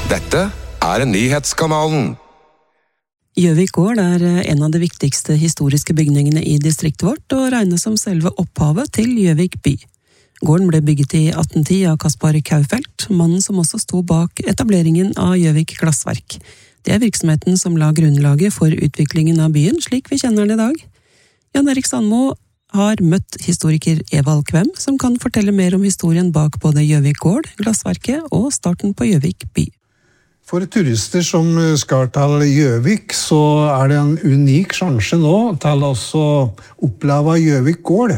Dette nyhetskanalen. Gjøvik gård en av de viktigste historiske bygningene i distriktet vårt, og regnes som selve opphavet til Gjøvik by. Gården ble bygget i 1810 av Kaspar Kaufelt, mannen som også sto bak etableringen av Gjøvik glassverk. Det virksomheten som la grunnlaget for utviklingen av byen, slik vi kjenner den i dag. Jan Erik Sandmo har møtt historiker Evald Kvem, som kan fortelle mer om historien bak både Gjøvik gård, glassverket og starten på Gjøvik by. For turister som skal til Gjøvik, så det en unik sjanse nå til å oppleve Gjøvik gård.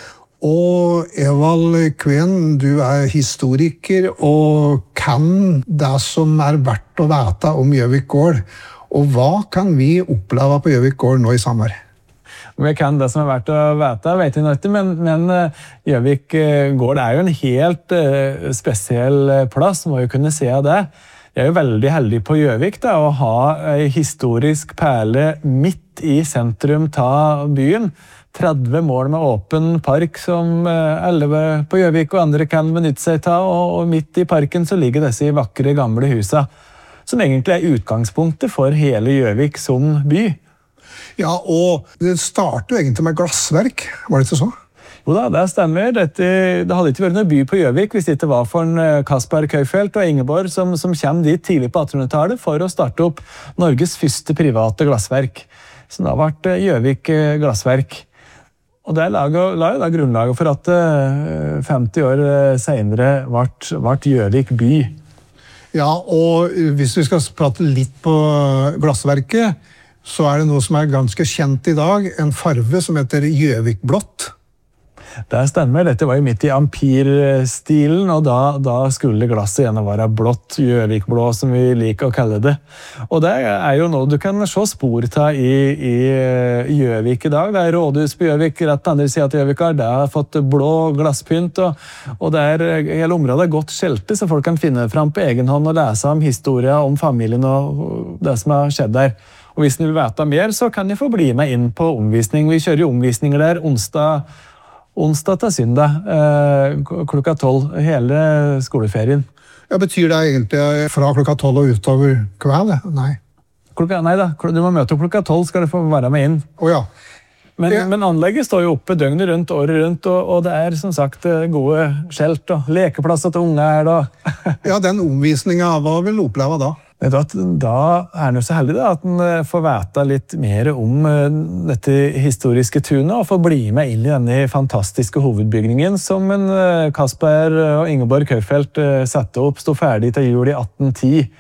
Og Evald Kvem, du historiker og kan det som verdt å vite om Gjøvik gård. Og hva kan vi oppleve på Gjøvik gård nå i sommer? Om jeg kan det som verdt å vite, vet jeg ikke, men Gjøvik gård jo en helt spesiell plass, må jo kunne se det. Jeg jo veldig heldig på Gjøvik da, å ha en historisk perle midt i sentrum av byen. 30 mål med åpen park som alle på Gjøvik og andre kan benytte seg av, og midt i parken så ligger disse vakre gamle husa, som egentlig utgangspunktet for hele Gjøvik som by. Ja, og det startet jo egentlig med glassverk, var det ikke så? Jo da, det stemmer. Det hadde ikke vært noen by på Gjøvik hvis det ikke var for Kaspar Kaufelt og Ingeborg som kom dit tidlig på 1800-tallet for å starte opp Norges første private glassverk. Så da ble Gjøvik glassverk. Og det la jo grunnlaget for at 50 år senere ble Gjøvik by. Ja, og hvis vi skal prate litt på glassverket, så det noe som ganske kjent i dag, en farve som heter Gjøvik blått. Det stemmer, dette var jo midt i ampirstilen, og da skulle glasset gjerne være blått, Gjøvikblå som vi liker å kalle det. Og det jo noe du kan se spor av i Gjøvik i dag. Det rådhus på Gjøvik, rett på andre siden til Gjøvik, det har fått blå glasspynt, og hele området godt skjeltet, så folk kan finne frem på egen hånd og lese om historien, om familien og det som har skjedd der. Og hvis ni vil vite mer, så kan ni få bli med inn på omvisning. Vi kjører jo omvisninger der onsdag til søndag, klokka 12, hele skoleferien. Ja, betyr det egentlig fra klokka 12 og utover kveld? Nei. Nei da, du må møte opp klokka 12, skal du få være med inn. Ja. Men anlegget står jo oppe døgnet rundt, året rundt, og det som sagt gode skjelt og lekeplasser til unge her. Ja, den omvisningen, hva vil du oppleve da? Da den jo så heldig da, at den får vite litt mer om dette historiske tunet, og får bli med inn i denne fantastiske hovedbygningen som Kaspar og Ingeborg Kaufelt satte opp, stod ferdig til jul i 1810.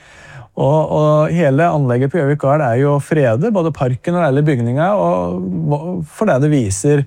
Og hele anlegget på Gjøvik gård jo fredet, både parken og alle bygninger, og for det viser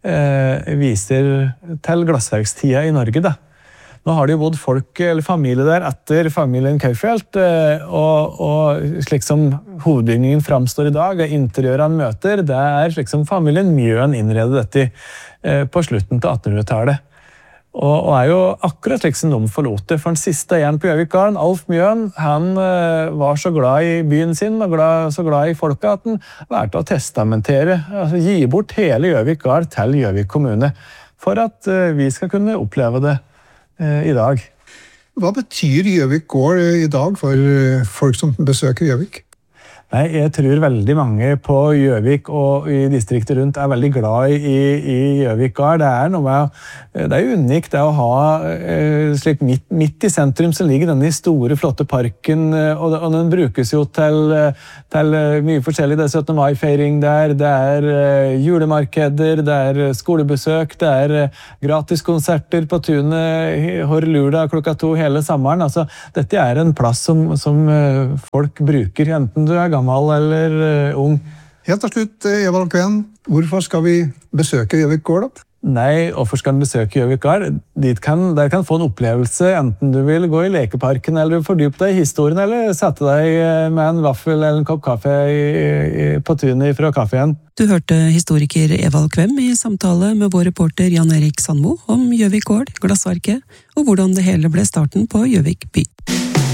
til glassverkstida i Norge da. Nå har det jo bodd folk eller familie der etter familien Kaufelt, og slik som hovedbygningen framstår i dag, interiøren møter, det slik som familien Mjøen innredet dette på slutten til 1800-tallet. Og jo akkurat slik som de forlot det, for den siste igjen på Gjøvik gård, Alf Mjøen, han var så glad i byen sin, og så glad i folka, at han valgte å testamentere, altså gi bort hele Gjøvik gård til Gjøvik kommune, for at vi skal kunne oppleve det i dag. Hva betyr Gjøvik gård i dag for folk som besøker Gjøvik? Nei, jeg tror veldig mange på Gjøvik og i distriktet rundt veldig glad i Gjøvik gård. Det jo unikt det å ha slik midt i sentrum så ligger denne store, flotte parken, og den brukes jo til mye forskjellig. Det 17. mai-feiring der, det julemarkeder, det skolebesøk, det gratiskonserter på tunet, Horlula klokka 2 hele sommeren. Altså, dette en plass som folk bruker, enten du gammel eller ung. Helt til slutt, Evald Kvem, hvorfor skal vi besøke Gjøvik gård da? Nei, hvorfor skal du besøke Gjøvik gård? Der kan få en opplevelse, enten du vil gå i lekeparken, eller fordype deg i historien, eller sette deg med en vaffel eller en kopp kaffe på tunet fra kaffen. Du hørte historiker Evald Kvem i samtale med vår reporter Jan Erik Sandmo om Gjøvik gård, glassverket, og hvordan det hele ble starten på Gjøvik by.